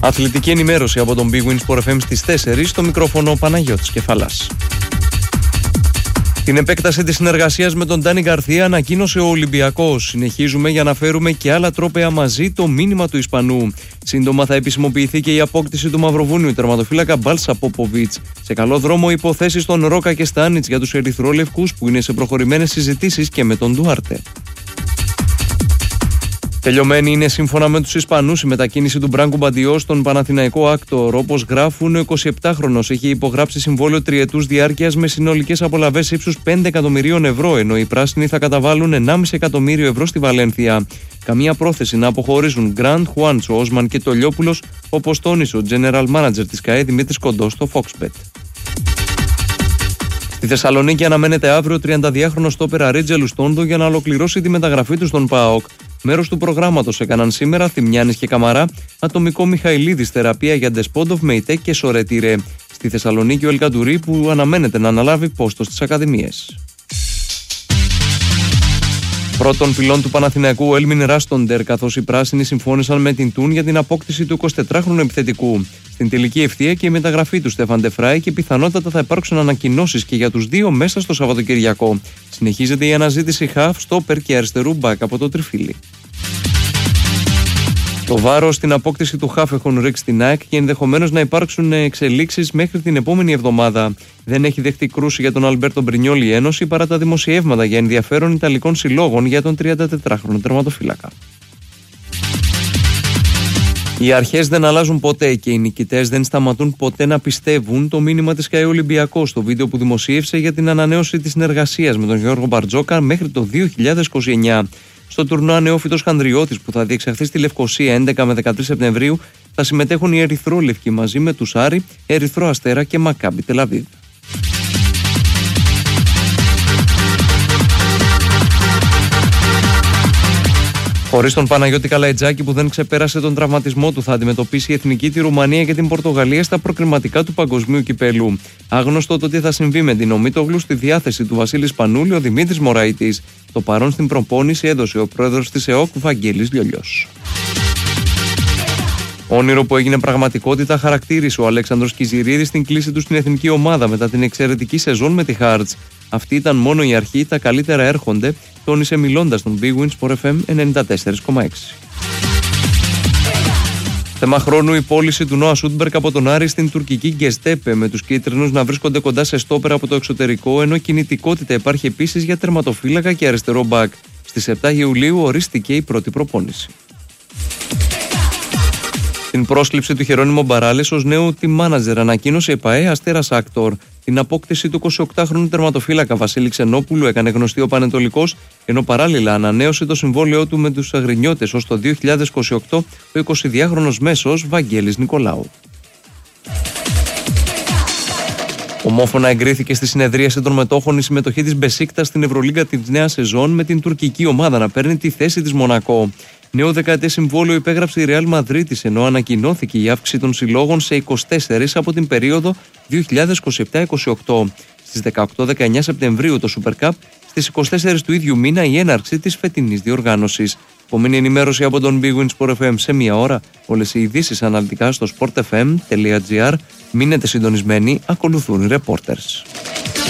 Αθλητική ενημέρωση από τον Big Win Sport FM στις 4, στο μικρόφωνο Παναγιώτης Κεφαλάς. Την επέκταση της συνεργασίας με τον Ντάνι Γκαρθία ανακοίνωσε ο Ολυμπιακός. Συνεχίζουμε για να φέρουμε και άλλα τρόπαια μαζί, το μήνυμα του Ισπανού. Σύντομα θα επισημοποιηθεί και η απόκτηση του Μαυροβούνιου τερματοφύλακα Μπάλσα Πόποβιτς. Σε καλό δρόμο υποθέσεις των Ρόκα και Στάνιτς για τους ερυθρόλευκους που είναι σε προχωρημένες συζητήσεις και με τον Ντουάρτε. Τελειωμένη είναι σύμφωνα με τους Ισπανούς η μετακίνηση του Μπράνκου Μπαντιό στον Παναθηναϊκό Άκτορ. Όπως γράφουν, ο 27χρονος έχει υπογράψει συμβόλαιο τριετούς διάρκειας με συνολικές απολαβές ύψους 5 εκατομμυρίων ευρώ, ενώ οι πράσινοι θα καταβάλουν 1,5 εκατομμύριο ευρώ στη Βαλένθια. Καμία πρόθεση να αποχωρήσουν Γκραντ, Χουάντσο, Όσμαν και Τολιόπουλος, όπως τόνισε ο General Manager της ΚΑΕ Δημήτρης Κοντός στο Foxbet. Στη Θεσσαλονίκη αναμένεται αύριο 32χρονο στόπερ Αρίτζε Λουστόντο για να ολοκληρώσει τη μεταγραφή του στον ΠΑΟΚ. Μέρος του προγράμματος έκαναν σήμερα Θημιάνης και Καμαρά, ατομικό Μιχαηλίδης, θεραπεία για Ντεσπόντοφ, Μεϊτέ και Σορετήρε. Στη Θεσσαλονίκη ο Ελκαντουρί που αναμένεται να αναλάβει πόστο στις ακαδημίες. Πρώτον πυλών του Παναθηναϊκού ο Έλμιν Ράστοντερ, καθώς οι πράσινοι συμφώνησαν με την Τούν για την απόκτηση του 24χρονου επιθετικού. Στην τελική ευθεία και η μεταγραφή του Στέφαν Ντεφράι και πιθανότατα θα υπάρξουν ανακοινώσεις και για τους δύο μέσα στο Σαββατοκυριακό. Συνεχίζεται η αναζήτηση χαφ, στόπερ και αριστερού μπακ από το τριφύλι. Το βάρος στην απόκτηση του χαφ έχουν ρίξει στην ΑΕΚ και ενδεχομένως να υπάρξουν εξελίξεις μέχρι την επόμενη εβδομάδα. Δεν έχει δεχτεί κρούση για τον Αλμπέρτο Μπρινιόλι η Ένωση παρά τα δημοσιεύματα για ενδιαφέρον Ιταλικών συλλόγων για τον 34χρονο τερματοφύλακα. Οι αρχές δεν αλλάζουν ποτέ και οι νικητές δεν σταματούν ποτέ να πιστεύουν, το μήνυμα της ΚΑΕ Ολυμπιακός στο βίντεο που δημοσίευσε για την ανανέωση της συνεργασίας με τον Γιώργο Μπαρτζόκα μέχρι το 2029. Στο τουρνουά Νεόφυτος Χανδριώτης που θα διεξαχθεί στη Λευκοσία 11 με 13 Σεπτεμβρίου θα συμμετέχουν οι ερυθρόλευκοι μαζί με τους Άρη, Ερυθρό Αστέρα και Μακάμπι Τελαβίβ. Χωρίς τον Παναγιώτη Καλαϊτζάκη που δεν ξεπέρασε τον τραυματισμό του, θα αντιμετωπίσει η Εθνική τη Ρουμανία και την Πορτογαλία στα προκριματικά του Παγκοσμίου Κυπέλου. Άγνωστο το τι θα συμβεί με την Ομίτογλου στη διάθεση του Βασίλη Σπανούλη, ο Δημήτρης Μωραΐτης. Το παρόν στην προπόνηση έδωσε ο πρόεδρος της ΕΟΚ Βαγγέλης Λιολιός. Όνειρο που έγινε πραγματικότητα χαρακτήρισε ο Αλέξανδρος Κιζηρίδης στην κλίση του στην εθνική ομάδα μετά την εξαιρετική σεζόν με τη Hearts. Αυτή ήταν μόνο η αρχή, τα καλύτερα έρχονται, τόνισε μιλώντας στον Big Win Sport FM 94,6. Θέμα χρόνου η πώληση του Νόα Σούντμπερκ από τον Άρη στην τουρκική Γκεστέπε, με τους κίτρινους να βρίσκονται κοντά σε στόπερα από το εξωτερικό, ενώ κινητικότητα υπάρχει επίσης για τερματοφύλακα και αριστερό μπακ. Στις 7 Ιουλίου ορίστηκε η πρώτη προπόνηση. Την πρόσληψη του Χερόνιμο Μπαράλες ως νέο team manager ανακοίνωσε η ΠΑΕ Αστέρας Άκτορ. Την απόκτηση του 28χρονου τερματοφύλακα Βασίλη Ξενόπουλου έκανε γνωστή ο Πανετολικός, ενώ παράλληλα ανανέωσε το συμβόλαιό του με τους Αγρινιώτες ως το 2028 ο 22χρονος μέσος Βαγγέλης Νικολάου. Ομόφωνα εγκρίθηκε στη συνεδρίαση των μετόχων η συμμετοχή της Μπεσίκτας στην Ευρωλίγκα της νέας σεζόν, με την τουρκική ομάδα να παίρνει τη θέση της Μονακό. Νέο δεκαετές συμβόλαιο υπέγραψε η Ρεάλ Μαδρίτης, ενώ ανακοινώθηκε η αύξηση των συλλόγων σε 24 από την περίοδο 2027-28. Στις 18-19 Σεπτεμβρίου το Super Cup, στις 24 του ίδιου μήνα η έναρξη της φετινής διοργάνωσης. Επόμενη ενημέρωση από τον Big Win Sport FM σε μία ώρα. Όλες οι ειδήσεις αναλυτικά στο sportfm.gr. Μείνετε συντονισμένοι, ακολουθούν οι reporters.